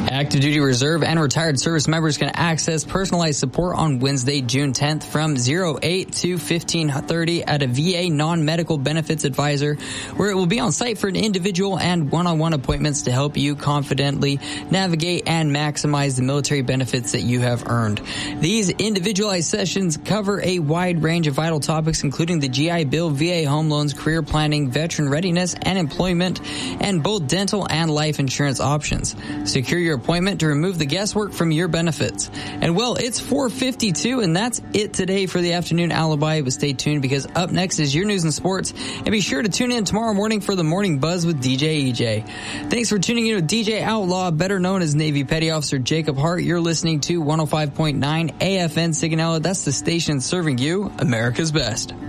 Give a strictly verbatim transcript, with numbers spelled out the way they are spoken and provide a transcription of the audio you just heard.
Active duty reserve and retired service members can access personalized support on Wednesday, June tenth from oh eight to fifteen thirty at a V A non-medical benefits advisor, where it will be on site for an individual and one-on-one appointments to help you confidently navigate and maximize the military benefits that you have earned. These individualized sessions cover a wide range of vital topics, including the G I Bill, V A home loans, career planning, veteran readiness, and employment, and both dental and life insurance options. Secure your appointment to remove the guesswork from your benefits. And well, it's four fifty-two, and that's it today for the Afternoon Alibi. But stay tuned, because up next is your news and sports. And be sure to tune in tomorrow morning for the Morning Buzz with D J E J. Thanks for tuning in with D J Outlaw, better known as Navy Petty Officer Jacob Hart. You're listening to one oh five point nine A F N Sigonella. That's the station serving you America's best.